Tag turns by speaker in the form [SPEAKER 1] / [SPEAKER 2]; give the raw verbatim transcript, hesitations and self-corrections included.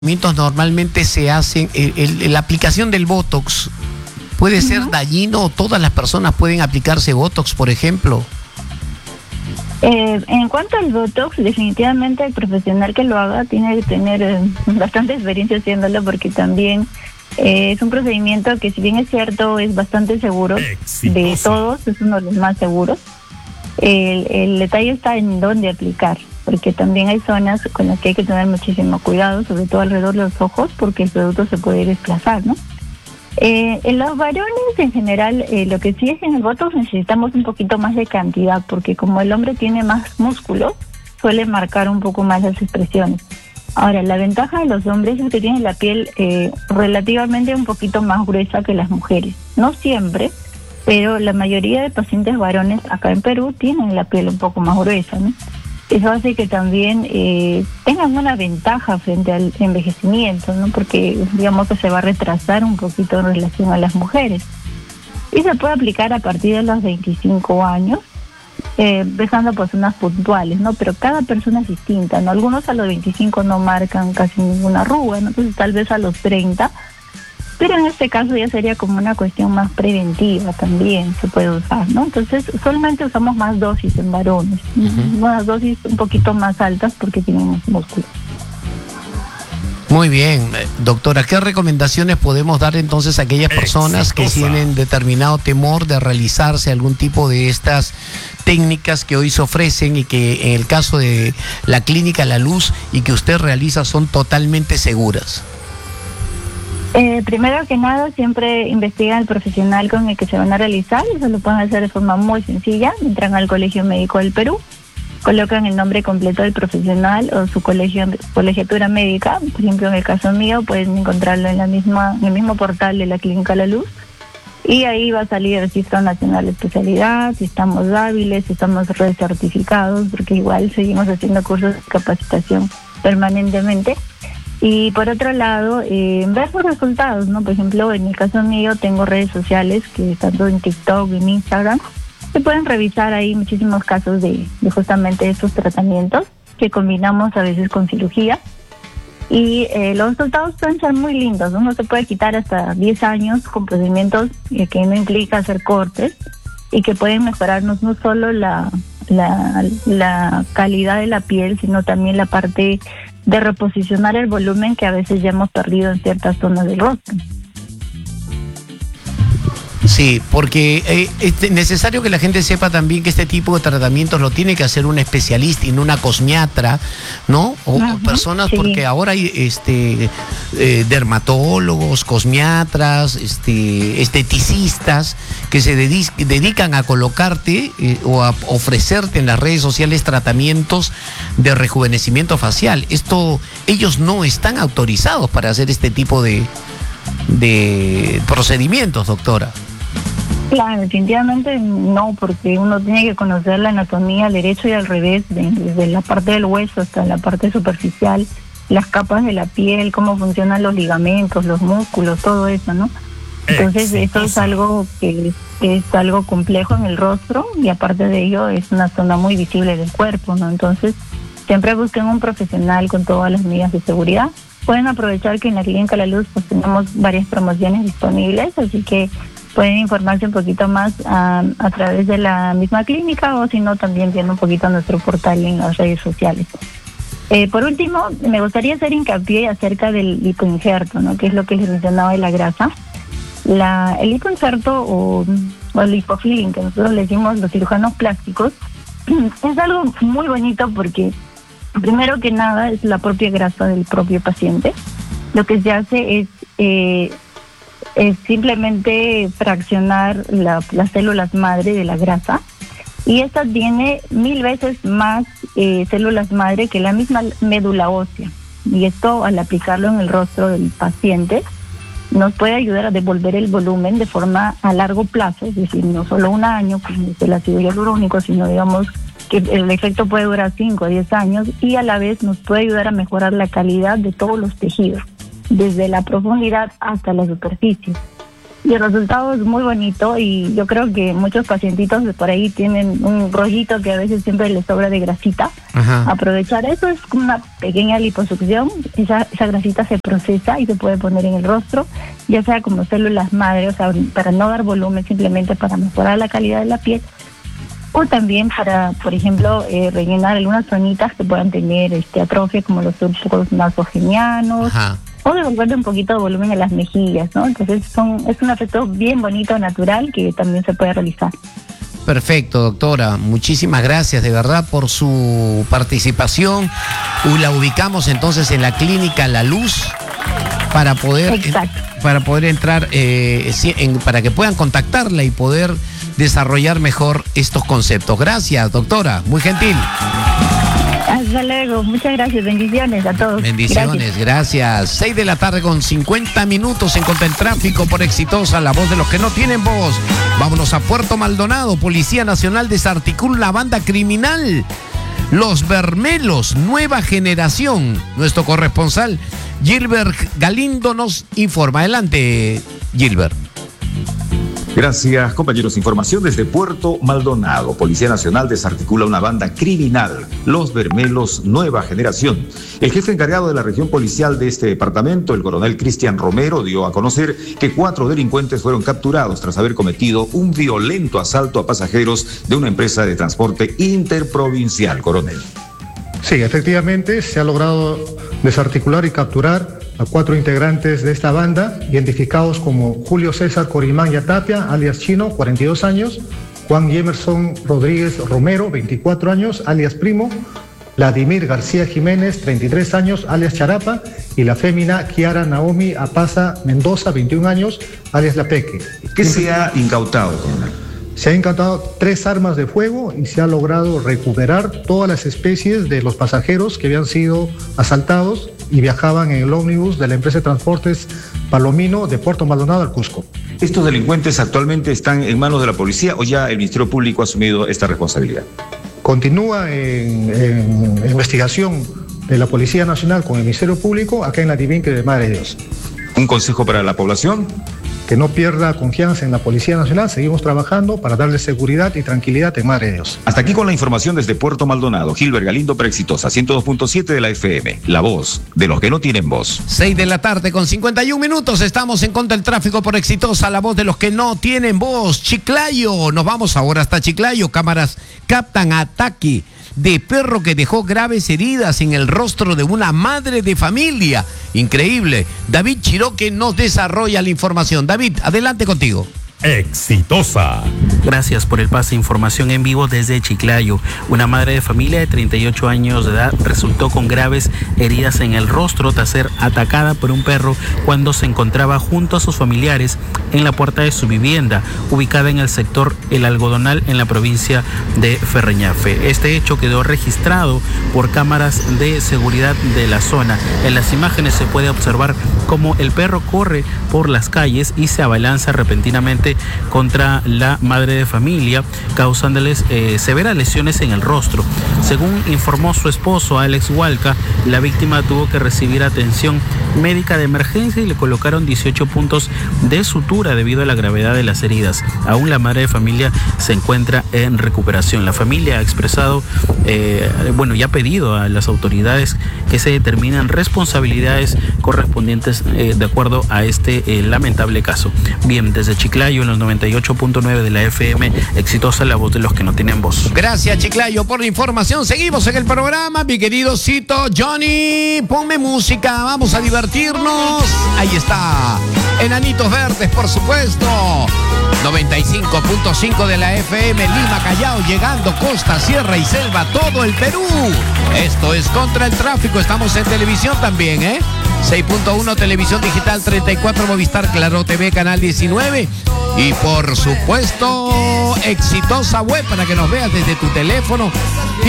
[SPEAKER 1] Mitos normalmente se hacen, el, el, la aplicación del Botox puede uh-huh. ser dañino, o todas las personas pueden aplicarse Botox, por ejemplo.
[SPEAKER 2] Eh, en cuanto al Botox, definitivamente el profesional que lo haga tiene que tener eh, bastante experiencia haciéndolo, porque también eh, es un procedimiento que, si bien es cierto, es bastante seguro. Exitoso. De todos, es uno de los más seguros. El, el detalle está en dónde aplicar, porque también hay zonas con las que hay que tener muchísimo cuidado, sobre todo alrededor de los ojos, porque el producto se puede desplazar, ¿no? Eh, en los varones, en general, eh, lo que sí es que en el Botox necesitamos un poquito más de cantidad, porque como el hombre tiene más músculo, suele marcar un poco más las expresiones. Ahora, la ventaja de los hombres es que tienen la piel eh, relativamente un poquito más gruesa que las mujeres. No siempre, pero la mayoría de pacientes varones acá en Perú tienen la piel un poco más gruesa, ¿no? Eso hace que también eh, tengan una ventaja frente al envejecimiento, ¿no? Porque digamos que se va a retrasar un poquito en relación a las mujeres. Y se puede aplicar a partir de los veinticinco años, eh, empezando por zonas puntuales, ¿no? Pero cada persona es distinta, ¿no? Algunos a los veinticinco no marcan casi ninguna arruga, ¿no? Entonces tal vez a los treinta, pero en este caso ya sería como una cuestión más preventiva, también se puede usar, ¿no? Entonces solamente usamos más dosis en varones, uh-huh. unas dosis un poquito más altas porque tienen músculo.
[SPEAKER 1] Muy bien, doctora, ¿qué recomendaciones podemos dar entonces a aquellas personas Exitosa. que tienen determinado temor de realizarse algún tipo de estas técnicas que hoy se ofrecen y que en el caso de la clínica La Luz y que usted realiza son totalmente seguras?
[SPEAKER 2] Eh, primero que nada, siempre investigan el profesional con el que se van a realizar. Eso lo pueden hacer de forma muy sencilla. Entran al Colegio Médico del Perú, colocan el nombre completo del profesional o su colegio, colegiatura médica. Por ejemplo, en el caso mío, pueden encontrarlo en la misma, en el mismo portal de la Clínica La Luz. Y ahí va a salir el Registro Nacional de Especialidad, si estamos hábiles, si estamos recertificados, porque igual seguimos haciendo cursos de capacitación permanentemente. Y por otro lado, eh, ver los resultados, ¿no? Por ejemplo, en el caso mío tengo redes sociales, que tanto en TikTok, en Instagram, se pueden revisar ahí muchísimos casos de, de justamente estos tratamientos que combinamos a veces con cirugía. Y eh, los resultados pueden ser muy lindos, ¿no? Uno se puede quitar hasta diez años con procedimientos eh, que no implica hacer cortes y que pueden mejorarnos no solo la, la, la calidad de la piel, sino también la parte de reposicionar el volumen que a veces ya hemos perdido en ciertas zonas del rostro.
[SPEAKER 1] Sí, porque eh, es necesario que la gente sepa también que este tipo de tratamientos lo tiene que hacer un especialista y no una cosmiatra, ¿no? O uh-huh, personas, sí. Porque ahora hay este eh, dermatólogos, cosmiatras, este esteticistas que se dedic- dedican a colocarte eh, o a ofrecerte en las redes sociales tratamientos de rejuvenecimiento facial. Esto, ellos no están autorizados para hacer este tipo de, de procedimientos, doctora.
[SPEAKER 2] Claro, definitivamente no, porque uno tiene que conocer la anatomía al derecho y al revés, de, desde la parte del hueso hasta la parte superficial, las capas de la piel, cómo funcionan los ligamentos, los músculos, todo eso, ¿no? Entonces esto es algo que, que es algo complejo en el rostro, y aparte de ello es una zona muy visible del cuerpo, ¿no? Entonces siempre busquen un profesional con todas las medidas de seguridad. Pueden aprovechar que en la Clínica La Luz pues tenemos varias promociones disponibles, así que pueden informarse un poquito más a, a través de la misma clínica, o si no, también viendo un poquito nuestro portal en las redes sociales. Eh, por último, me gustaría hacer hincapié acerca del lipoinjerto, ¿no? Que es lo que les mencionaba de la grasa. La, el lipoinjerto o, o el lipofilling, que nosotros le decimos los cirujanos plásticos, es algo muy bonito porque, primero que nada, es la propia grasa del propio paciente. Lo que se hace es... Eh, es simplemente fraccionar la, las células madre de la grasa, y esta tiene mil veces más eh, células madre que la misma médula ósea, y esto, al aplicarlo en el rostro del paciente, nos puede ayudar a devolver el volumen de forma a largo plazo, es decir, no solo un año como el ácido hialurónico, sino digamos que el efecto puede durar cinco o diez años, y a la vez nos puede ayudar a mejorar la calidad de todos los tejidos, desde la profundidad hasta la superficie. Y el resultado es muy bonito y yo creo que muchos pacientitos de por ahí tienen un rollito que a veces siempre les sobra de grasita. Ajá. Aprovechar eso es como una pequeña liposucción, esa, esa grasita se procesa y se puede poner en el rostro, ya sea como células madre, o sea, para no dar volumen, simplemente para mejorar la calidad de la piel, o también para, por ejemplo, eh, rellenar algunas zonitas que puedan tener este atrofia, como los surcos nasogenianos. Ajá. O devolverle un poquito de volumen a las mejillas, ¿no? Entonces son es un efecto bien bonito, natural, que también se puede realizar.
[SPEAKER 1] Perfecto, doctora. Muchísimas gracias de verdad por su participación. La ubicamos entonces en la clínica La Luz para poder, Exacto. para poder entrar, eh, en, para que puedan contactarla y poder desarrollar mejor estos conceptos. Gracias, doctora. Muy gentil.
[SPEAKER 2] Hasta luego, muchas gracias, bendiciones a todos.
[SPEAKER 1] Bendiciones, gracias. gracias. Seis de la tarde con cincuenta minutos en Contra el Tráfico por Exitosa, la voz de los que no tienen voz. Vámonos a Puerto Maldonado. Policía Nacional desarticula una banda criminal, Los Bermelos, nueva generación. Nuestro corresponsal Gilbert Galindo nos informa. Adelante, Gilbert.
[SPEAKER 3] Gracias, compañeros. Información desde Puerto Maldonado. Policía Nacional desarticula una banda criminal, Los Bermelos, nueva generación. El jefe encargado de la región policial de este departamento, el coronel Cristian Romero, dio a conocer que cuatro delincuentes fueron capturados tras haber cometido un violento asalto a pasajeros de una empresa de transporte interprovincial. Coronel.
[SPEAKER 4] Sí, efectivamente se ha logrado desarticular y capturar a cuatro integrantes de esta banda, identificados como Julio César Corimán Yatapia, alias Chino, cuarenta y dos años, Juan Emerson Rodríguez Romero, veinticuatro años, alias Primo, Vladimir García Jiménez, treinta y tres años, alias Charapa, y la fémina Kiara Naomi Apaza Mendoza, veintiún años, alias La Peque.
[SPEAKER 3] ¿Qué se ha incautado, coronel?
[SPEAKER 4] Se han incautado tres armas de fuego y se ha logrado recuperar todas las especies de los pasajeros que habían sido asaltados y viajaban en el ómnibus de la empresa de transportes Palomino de Puerto Maldonado al Cusco.
[SPEAKER 3] ¿Estos delincuentes actualmente están en manos de la policía o ya el Ministerio Público ha asumido esta responsabilidad?
[SPEAKER 4] Continúa en, en investigación de la Policía Nacional con el Ministerio Público acá en la Divinque de Madre de Dios.
[SPEAKER 3] ¿Un consejo para la población?
[SPEAKER 4] Que no pierda confianza en la Policía Nacional. Seguimos trabajando para darle seguridad y tranquilidad en Madre de Dios.
[SPEAKER 3] Hasta aquí con la información desde Puerto Maldonado. Gilbert Galindo para Exitosa, ciento dos punto siete de la F M. La voz de los que no tienen voz.
[SPEAKER 1] Seis de la tarde con cincuenta y un minutos. Estamos en Contra el Tráfico por Exitosa, la voz de los que no tienen voz. Chiclayo. Nos vamos ahora hasta Chiclayo. Cámaras captan ataque de perro que dejó graves heridas en el rostro de una madre de familia. Increíble. David Chiroque nos desarrolla la información. David, adelante contigo.
[SPEAKER 5] Exitosa. Gracias por el pase. Información en vivo desde Chiclayo. Una madre de familia de treinta y ocho años de edad resultó con graves heridas en el rostro tras ser atacada por un perro cuando se encontraba junto a sus familiares en la puerta de su vivienda, ubicada en el sector El Algodonal en la provincia de Ferreñafe. Este hecho quedó registrado por cámaras de seguridad de la zona. En las imágenes se puede observar cómo el perro corre por las calles y se abalanza repentinamente contra la madre de familia, causándoles eh, severas lesiones en el rostro. Según informó su esposo, Alex Hualca, la víctima tuvo que recibir atención médica de emergencia y le colocaron dieciocho puntos de sutura debido a la gravedad de las heridas. Aún la madre de familia se encuentra en recuperación. La familia ha expresado, eh, bueno, y ha pedido a las autoridades que se determinen responsabilidades correspondientes eh, de acuerdo a este eh, lamentable caso. Bien, desde Chiclayo, en los noventa y ocho punto nueve de la F M, Exitosa, la voz de los que no tienen voz.
[SPEAKER 1] Gracias, Chiclayo, por la información. Seguimos en el programa, mi querido Cito. Johnny, ponme música, vamos a divertirnos. Ahí está, Enanitos Verdes, por supuesto. noventa y cinco punto cinco de la F M, Lima, Callao, llegando costa, sierra y selva, todo el Perú. Esto es Contra el Tráfico. Estamos en televisión también, ¿eh? seis punto uno, televisión digital, treinta y cuatro, Movistar, Claro T V, canal diecinueve. Y por supuesto, Exitosa Web, para que nos veas desde tu teléfono.